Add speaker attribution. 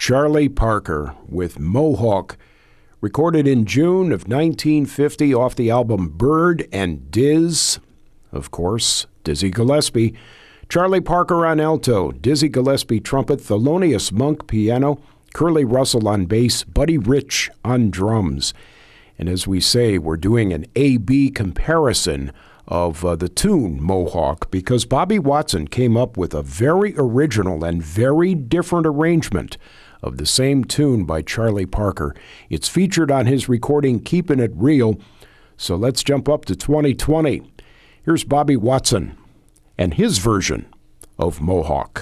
Speaker 1: Charlie Parker with Mohawk, recorded in June of 1950 off the album Bird and Diz. Of course, Dizzy Gillespie. Charlie Parker on alto, Dizzy Gillespie trumpet, Thelonious Monk piano, Curly Russell on bass, Buddy Rich on drums. And as we say, we're doing an A-B comparison of the tune Mohawk because Bobby Watson came up with a very original and very different arrangement of the same tune by Charlie Parker. It's featured on his recording Keepin' It Real. So let's jump up to 2020. Here's Bobby Watson and his version of Mohawk.